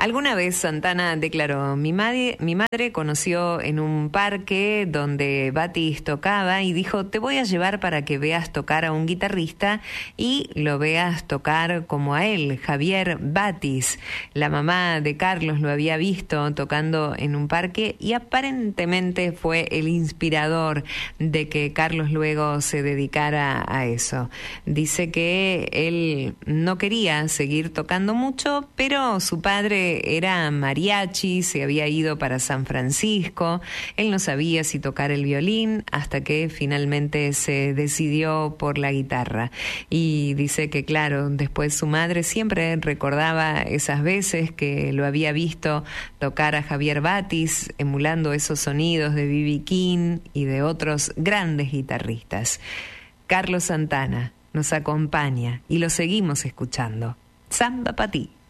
Alguna vez Santana declaró: mi madre conoció en un parque donde Batis tocaba y dijo: te voy a llevar para que veas tocar a un guitarrista y lo veas tocar como a él, Javier Batis. La mamá de Carlos lo había visto tocando en un parque y aparentemente fue el inspirador de que Carlos luego se dedicara a eso. Dice que él no quería seguir tocando mucho, pero su padre era mariachi, se había ido para San Francisco, él no sabía si tocar el violín hasta que finalmente se decidió por la guitarra. Y dice que claro, después su madre siempre recordaba esas veces que lo había visto tocar a Javier Batis, emulando esos sonidos de B.B. King y de otros grandes guitarristas. Carlos Santana nos acompaña y lo seguimos escuchando. Samba pa' ti.